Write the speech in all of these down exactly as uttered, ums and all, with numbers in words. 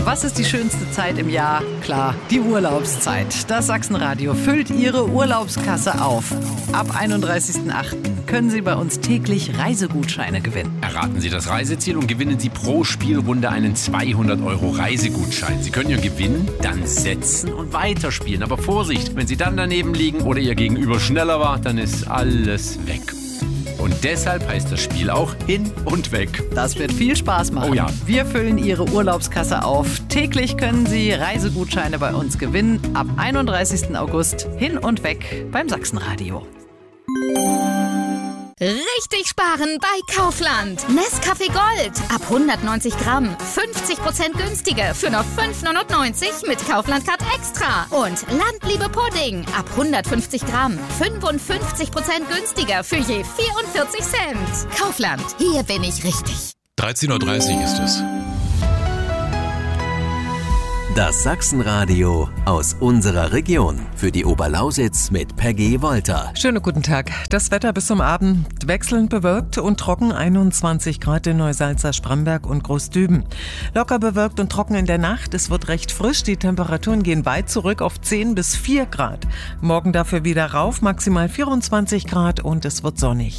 Was ist die schönste Zeit im Jahr? Klar, die Urlaubszeit. Das Sachsenradio füllt Ihre Urlaubskasse auf. Ab einunddreißigsten achten können Sie bei uns täglich Reisegutscheine gewinnen. Erraten Sie das Reiseziel und gewinnen Sie pro Spielrunde einen zweihundert Euro Reisegutschein. Sie können Ihren Gewinn dann setzen und weiterspielen. Aber Vorsicht, wenn Sie dann daneben liegen oder Ihr Gegenüber schneller war, dann ist alles weg. Und deshalb heißt das Spiel auch Hin und Weg. Das wird viel Spaß machen. Oh ja. Wir füllen Ihre Urlaubskasse auf. Täglich können Sie Reisegutscheine bei uns gewinnen. Ab einunddreißigsten August Hin und Weg beim Sachsenradio. Richtig sparen bei Kaufland. Nescafé Gold ab hundertneunzig Gramm. fünfzig Prozent günstiger für nur fünf neunundneunzig mit Kaufland Card Extra. Und Landliebe Pudding ab hundertfünfzig Gramm. fünfundfünfzig Prozent günstiger für je vierundvierzig Cent. Kaufland, hier bin ich richtig. dreizehn Uhr dreißig ist es. Das Sachsenradio aus unserer Region. Für die Oberlausitz mit Peggy Wolter. Schönen guten Tag. Das Wetter bis zum Abend wechselnd bewölkt und trocken, einundzwanzig Grad in Neusalza, Spramberg und Großdüben. Locker bewölkt und trocken in der Nacht. Es wird recht frisch. Die Temperaturen gehen weit zurück auf zehn bis vier Grad. Morgen dafür wieder rauf, maximal vierundzwanzig Grad und es wird sonnig.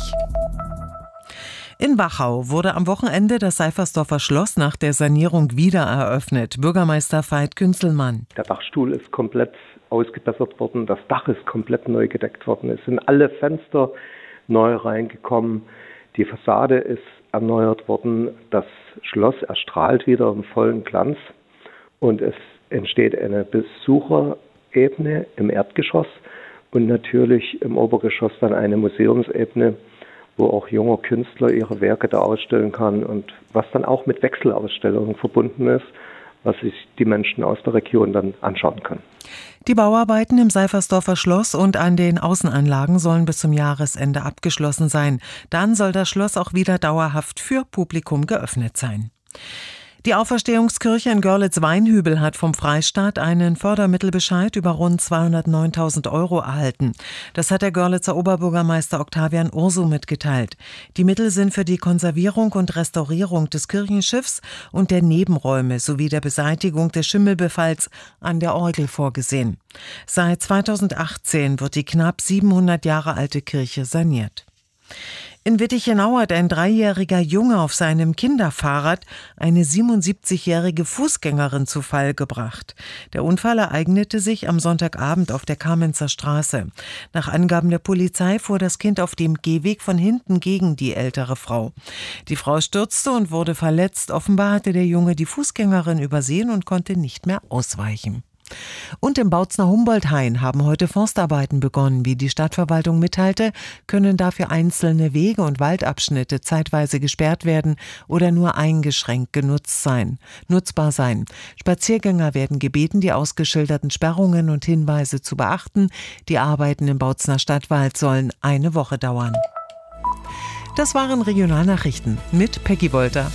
In Wachau wurde am Wochenende das Seifersdorfer Schloss nach der Sanierung wieder eröffnet. Bürgermeister Veit Künzelmann. Der Dachstuhl ist komplett ausgebessert worden, das Dach ist komplett neu gedeckt worden, es sind alle Fenster neu reingekommen, die Fassade ist erneuert worden, das Schloss erstrahlt wieder im vollen Glanz und es entsteht eine Besucherebene im Erdgeschoss und natürlich im Obergeschoss dann eine Museumsebene, wo auch junger Künstler ihre Werke da ausstellen kann und was dann auch mit Wechselausstellungen verbunden ist, was sich die Menschen aus der Region dann anschauen können. Die Bauarbeiten im Seifersdorfer Schloss und an den Außenanlagen sollen bis zum Jahresende abgeschlossen sein. Dann soll das Schloss auch wieder dauerhaft für Publikum geöffnet sein. Die Auferstehungskirche in Görlitz-Weinhübel hat vom Freistaat einen Fördermittelbescheid über rund zweihundertneuntausend Euro erhalten. Das hat der Görlitzer Oberbürgermeister Octavian Ursu mitgeteilt. Die Mittel sind für die Konservierung und Restaurierung des Kirchenschiffs und der Nebenräume sowie der Beseitigung des Schimmelbefalls an der Orgel vorgesehen. Seit zweitausendachtzehn wird die knapp siebenhundert Jahre alte Kirche saniert. In Wittichenau hat ein dreijähriger Junge auf seinem Kinderfahrrad eine siebenundsiebzigjährige Fußgängerin zu Fall gebracht. Der Unfall ereignete sich am Sonntagabend auf der Kamenzer Straße. Nach Angaben der Polizei fuhr das Kind auf dem Gehweg von hinten gegen die ältere Frau. Die Frau stürzte und wurde verletzt. Offenbar hatte der Junge die Fußgängerin übersehen und konnte nicht mehr ausweichen. Und im Bautzner Humboldt-Hain haben heute Forstarbeiten begonnen. Wie die Stadtverwaltung mitteilte, können dafür einzelne Wege und Waldabschnitte zeitweise gesperrt werden oder nur eingeschränkt genutzt sein, nutzbar sein. Spaziergänger werden gebeten, die ausgeschilderten Sperrungen und Hinweise zu beachten. Die Arbeiten im Bautzner Stadtwald sollen eine Woche dauern. Das waren Regionalnachrichten mit Peggy Wolter.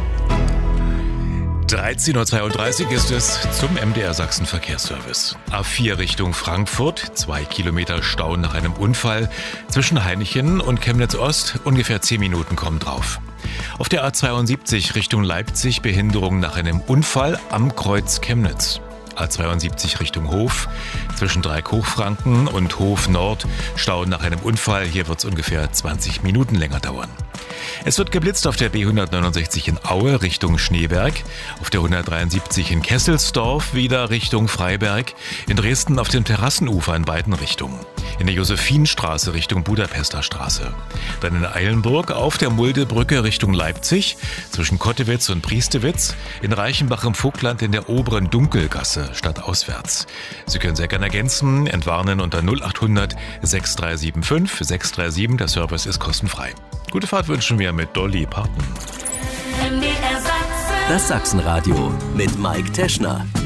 dreizehn Uhr zweiunddreißig ist es zum M D R Sachsen Verkehrsservice. A vier Richtung Frankfurt, zwei Kilometer Stau nach einem Unfall. Zwischen Hainichen und Chemnitz Ost ungefähr zehn Minuten kommen drauf. Auf der A zweiundsiebzig Richtung Leipzig Behinderung nach einem Unfall am Kreuz Chemnitz. A zweiundsiebzig Richtung Hof, zwischen Dreieck-Hochfranken und Hof Nord Stau nach einem Unfall. Hier wird es ungefähr zwanzig Minuten länger dauern. Es wird geblitzt auf der B hundertneunundsechzig in Aue Richtung Schneeberg, auf der hundertdreiundsiebzig in Kesselsdorf wieder Richtung Freiberg, in Dresden auf dem Terrassenufer in beiden Richtungen, in der Josephinstraße Richtung Budapester Straße, dann in Eilenburg auf der Muldebrücke Richtung Leipzig, zwischen Kottewitz und Priestewitz, in Reichenbach im Vogtland in der oberen Dunkelgasse stadtauswärts. Sie können sehr gerne ergänzen, entwarnen unter null achthundert sechs drei sieben fünf sechs drei sieben, der Service ist kostenfrei. Gute Fahrt wünschen wir mit Dolly Parton. Das Sachsenradio mit Mike Teschner.